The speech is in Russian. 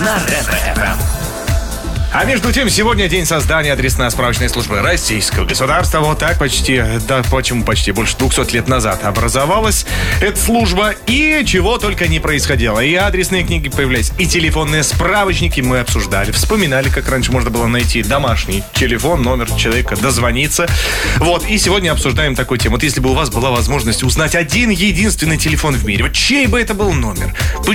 на Ретро-ФМ. А между тем, сегодня день создания адресно-справочной службы Российского государства. Вот так почти, да почему почти, больше 200 лет назад образовалась эта служба. И чего только не происходило. И адресные книги появлялись, и телефонные справочники мы обсуждали. Вспоминали, как раньше можно было найти домашний телефон, номер человека, дозвониться. Вот, и сегодня обсуждаем такую тему. Вот если бы у вас была возможность узнать один единственный телефон в мире, вот чей бы это был номер?